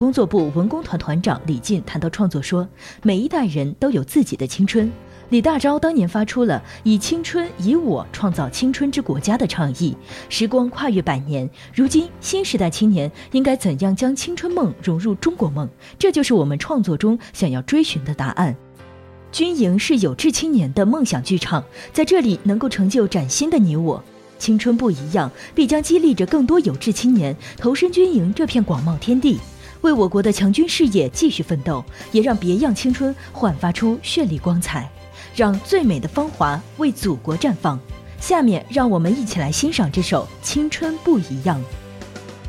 工作部文工团团长李进谈到创作说，每一代人都有自己的青春。李大钊当年发出了以青春以我创造青春之国家的倡议，时光跨越100年，如今新时代青年应该怎样将青春梦融入中国梦，这就是我们创作中想要追寻的答案。军营是有志青年的梦想剧场，在这里能够成就崭新的你我。青春不一样，必将激励着更多有志青年投身军营这片广袤天地，为我国的强军事业继续奋斗，也让别样青春焕发出绚丽光彩，让最美的芳华为祖国绽放。下面让我们一起来欣赏这首《青春不一样》。